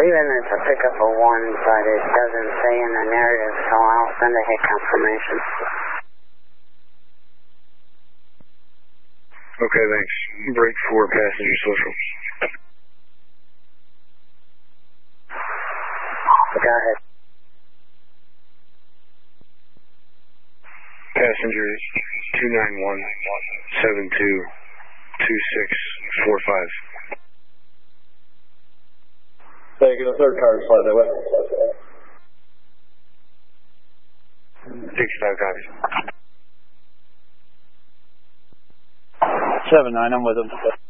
believe it's a pickup of 1, but it doesn't say in the narrative, so I'll send a hit confirmation. Okay, thanks. Break 4, passenger social. Go ahead. Passenger 291-72-2645. Thank you. The third car is flying that way. 65 copies. 7-9, I'm with him.